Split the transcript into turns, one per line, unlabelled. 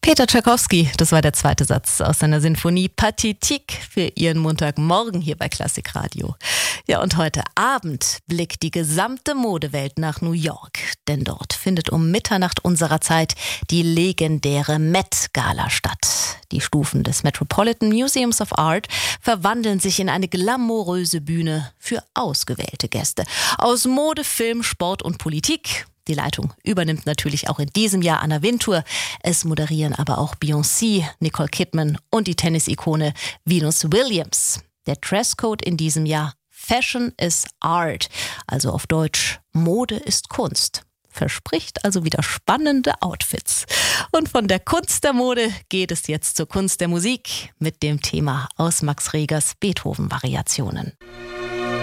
Peter Tschaikowski, das war der zweite Satz aus seiner Sinfonie Pathétique für Ihren Montagmorgen hier bei Klassik Radio. Ja, und heute Abend blickt die gesamte Modewelt nach New York, denn dort findet um Mitternacht unserer Zeit die legendäre Met-Gala statt. Die Stufen des Metropolitan Museums of Art verwandeln sich in eine glamouröse Bühne für ausgewählte Gäste aus Mode, Film, Sport und Politik. Die Leitung übernimmt natürlich auch in diesem Jahr Anna Wintour. Es moderieren aber auch Beyoncé, Nicole Kidman und die Tennis-Ikone Venus Williams. Der Dresscode in diesem Jahr: Fashion is Art, also auf Deutsch Mode ist Kunst. Verspricht also wieder spannende Outfits. Und von der Kunst der Mode geht es jetzt zur Kunst der Musik mit dem Thema aus Max Regers Beethoven-Variationen.